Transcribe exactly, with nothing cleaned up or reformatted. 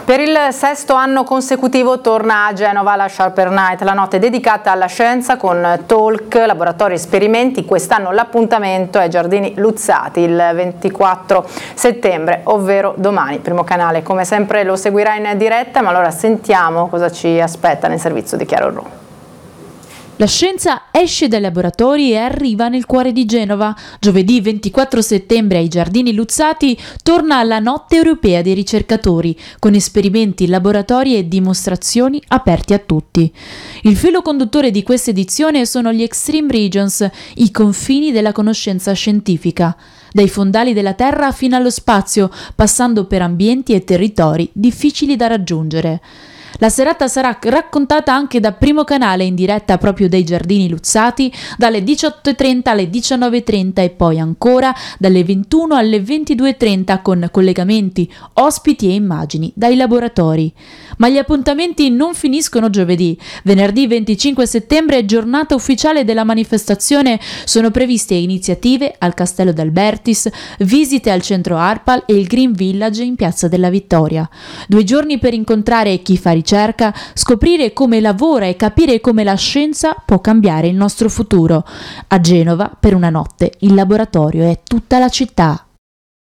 Per il sesto anno consecutivo torna a Genova la Sharper Night, la notte dedicata alla scienza con talk, laboratori e esperimenti. Quest'anno l'appuntamento è ai Giardini Luzzati il ventiquattro settembre, ovvero domani. Primo Canale come sempre lo seguirà in diretta, ma allora sentiamo cosa ci aspetta nel servizio di Chiaro Ru. La scienza esce dai laboratori e arriva nel cuore di Genova. Giovedì ventiquattro settembre ai Giardini Luzzati torna la Notte Europea dei Ricercatori, con esperimenti, laboratori e dimostrazioni aperti a tutti. Il filo conduttore di questa edizione sono gli Extreme Regions, i confini della conoscenza scientifica, dai fondali della Terra fino allo spazio, passando per ambienti e territori difficili da raggiungere. La serata sarà raccontata anche da Primo Canale in diretta proprio dai Giardini Luzzati dalle diciotto e trenta alle diciannove e trenta e poi ancora dalle ventuno alle ventidue e trenta con collegamenti, ospiti e immagini dai laboratori. Ma gli appuntamenti non finiscono giovedì. Venerdì venticinque settembre, giornata ufficiale della manifestazione, sono previste iniziative al Castello d'Albertis, visite al centro ARPAL e il Green Village in Piazza della Vittoria. Due giorni per incontrare chi fa ricerca, scoprire come lavora e capire come la scienza può cambiare il nostro futuro. A Genova, per una notte, il laboratorio è tutta la città.